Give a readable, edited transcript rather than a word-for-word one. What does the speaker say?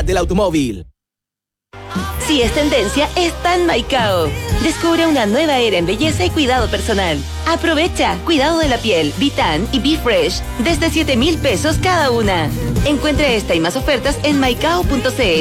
calidad del automóvil. Si es tendencia, está en Maicao. Descubre una nueva era en belleza y cuidado personal. Aprovecha cuidado de la piel, Vitan y Be Fresh desde 7,000 pesos cada una. Encuentre esta y más ofertas en maicao.cl.